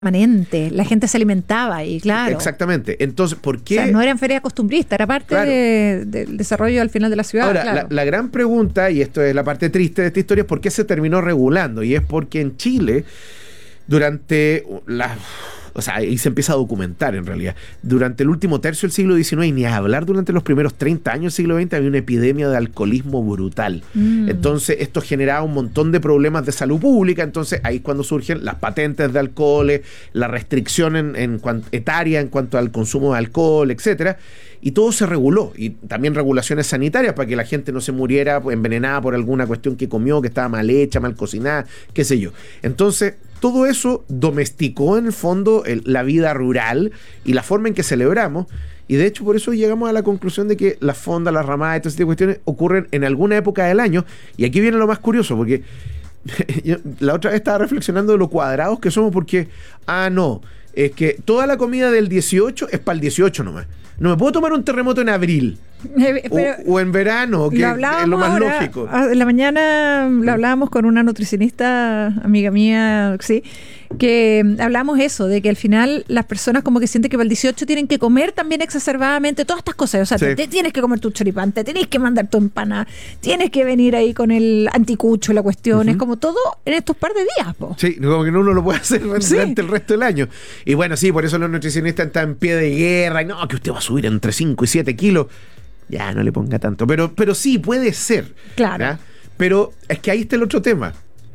permanente, la gente se alimentaba y claro. Exactamente. Entonces, ¿por qué? O sea, no eran ferias costumbristas, era parte del desarrollo al final de la ciudad. Ahora, claro. la gran pregunta, y esto es la parte triste de esta historia, es por qué se terminó regulando. Y es porque en Chile, durante y se empieza a documentar en realidad, durante el último tercio del siglo XIX, y ni a hablar durante los primeros 30 años del siglo XX, había una epidemia de alcoholismo brutal. Entonces esto generaba un montón de problemas de salud pública. Entonces ahí es cuando surgen las patentes de alcoholes, la restricción etaria en cuanto al consumo de alcohol, etcétera. Y todo se reguló, y también regulaciones sanitarias para que la gente no se muriera envenenada por alguna cuestión que comió, que estaba mal hecha, mal cocinada, qué sé yo. Entonces, todo eso domesticó en el fondo la vida rural y la forma en que celebramos, y de hecho por eso llegamos a la conclusión de que las fondas, las ramadas y todo ese tipo de cuestiones ocurren en alguna época del año. Y aquí viene lo más curioso, porque yo la otra vez estaba reflexionando de lo cuadrados que somos, porque, es que toda la comida del 18 es para el 18 nomás. No me puedo tomar un terremoto en abril o en verano, que es lo más lógico. En la mañana lo hablábamos con una nutricionista, amiga mía, sí, que hablamos eso, de que al final las personas como que sienten que para el 18 tienen que comer también exacerbadamente todas estas cosas. O sea, sí. te tienes que comer tu choripán, te tienes que mandar tu empanada, tienes que venir ahí con el anticucho, la cuestión. Es como todo en estos par de días, po. Sí, como que uno lo puede hacer durante el resto del año. Y bueno, sí, por eso los nutricionistas están en pie de guerra. Y no, que usted va a subir entre 5 y 7 kilos. Ya, no le ponga tanto. Pero sí, puede ser. Claro. ¿Ya? Pero es que ahí está el otro tema.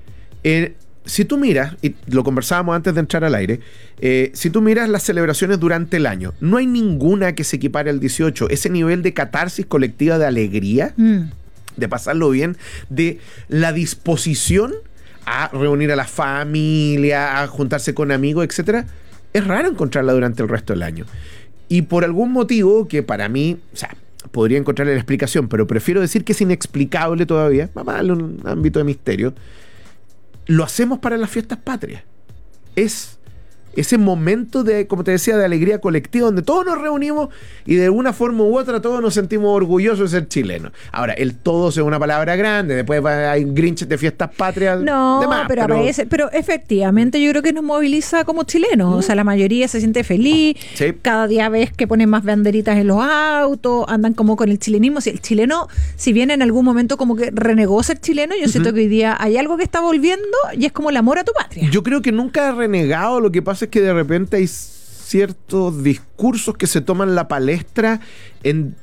Si tú miras, y lo conversábamos antes de entrar al aire, si tú miras las celebraciones durante el año, no hay ninguna que se equipare al 18. Ese nivel de catarsis colectiva, de alegría, de pasarlo bien, de la disposición a reunir a la familia, a juntarse con amigos, etcétera, es raro encontrarla durante el resto del año. Y por algún motivo que para mí, o sea, podría encontrarle la explicación, pero prefiero decir que es inexplicable todavía, vamos a darle un ámbito de misterio, lo hacemos para las fiestas patrias. Es ese momento de, como te decía, de alegría colectiva, donde todos nos reunimos y de alguna forma u otra todos nos sentimos orgullosos de ser chilenos. Ahora, el todos es una palabra grande, después hay grinches de fiestas patrias. No, pero efectivamente yo creo que nos moviliza como chilenos. O sea, la mayoría se siente feliz. Sí. Cada día ves que ponen más banderitas en los autos, andan como con el chilenismo. Si el chileno, si bien en algún momento como que renegó ser chileno, yo siento que hoy día hay algo que está volviendo y es como el amor a tu patria. Yo creo que nunca ha renegado. Lo que pasa es que de repente hay ciertos discursos que se toman la palestra en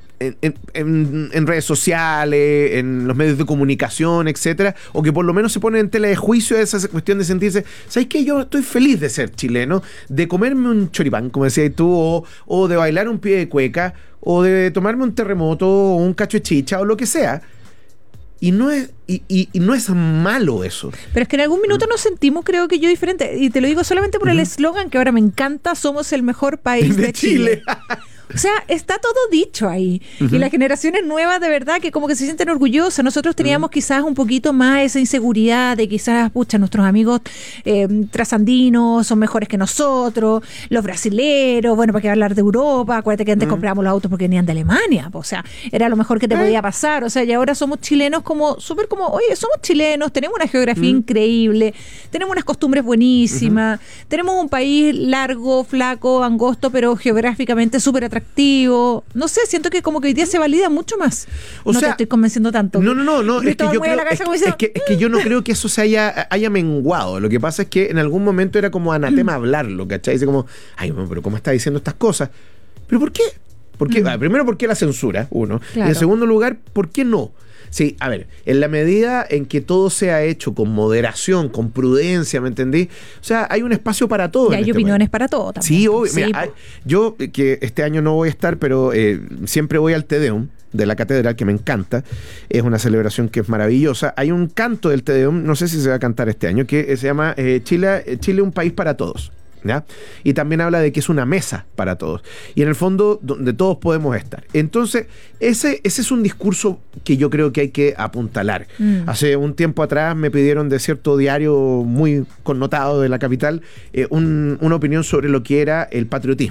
redes sociales, en los medios de comunicación, etcétera, o que por lo menos se ponen en tela de juicio esa cuestión de sentirse, ¿sabes qué? Yo estoy feliz de ser chileno, de comerme un choripán, como decías tú, o de bailar un pie de cueca, o de tomarme un terremoto, o un cacho de chicha, o lo que sea. Y no es malo eso. Pero es que en algún minuto nos sentimos, creo que yo, diferente. Y te lo digo solamente por el eslogan que ahora me encanta: somos el mejor país de Chile. O sea, está todo dicho ahí. Y las generaciones nuevas, de verdad, que como que se sienten orgullosas. Nosotros teníamos quizás un poquito más esa inseguridad de quizás, nuestros amigos trasandinos son mejores que nosotros, los brasileros, bueno, para qué hablar de Europa. Acuérdate que antes comprábamos los autos porque venían de Alemania. O sea, era lo mejor que te podía pasar. O sea, y ahora somos chilenos súper como, oye, somos chilenos, tenemos una geografía increíble, tenemos unas costumbres buenísimas, tenemos un país largo, flaco, angosto, pero geográficamente súper atractivo. No sé, siento que como que hoy día se valida mucho más. No te estoy convenciendo tanto. No. Es que yo no creo que eso se haya menguado. Lo que pasa es que en algún momento era como anatema hablarlo, ¿cachai? Dice como, ay, pero ¿cómo está diciendo estas cosas? ¿Pero por qué? Primero, ¿por qué la censura? Uno. Claro. Y en segundo lugar, ¿por qué no? Sí, a ver, en la medida en que todo sea hecho con moderación, con prudencia, ¿me entendí? O sea, hay un espacio para todo. Y hay opiniones para todo también. Sí, obvio. Mira, yo, que este año no voy a estar, pero siempre voy al Te Deum de la catedral, que me encanta. Es una celebración que es maravillosa. Hay un canto del Te Deum, no sé si se va a cantar este año, que se llama Chile, un país para todos. ¿Ya? Y también habla de que es una mesa para todos. Y en el fondo, donde todos podemos estar. Entonces, ese es un discurso que yo creo que hay que apuntalar. Hace un tiempo atrás me pidieron de cierto diario muy connotado de la capital una opinión sobre lo que era el patriotismo.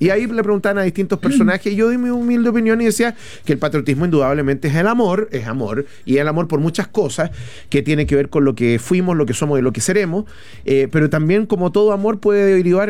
Y ahí le preguntaban a distintos personajes y yo di mi humilde opinión y decía que el patriotismo indudablemente es amor, y el amor por muchas cosas que tiene que ver con lo que fuimos, lo que somos y lo que seremos, pero también como todo amor puede derivar